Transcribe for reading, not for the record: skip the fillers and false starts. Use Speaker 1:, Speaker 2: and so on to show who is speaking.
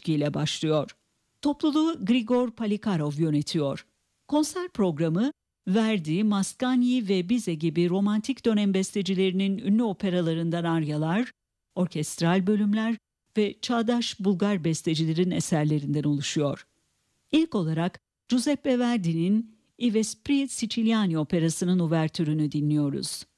Speaker 1: Çaykovski ile başlıyor. Topluluğu Grigor Polikarov yönetiyor. Konser programı Verdi, Mascagni ve Bizet gibi romantik dönem bestecilerinin ünlü operalarından aryalar, orkestral bölümler ve çağdaş Bulgar bestecilerin eserlerinden oluşuyor. İlk olarak Giuseppe Verdi'nin I Vespri Siciliani operasının uvertürünü dinliyoruz.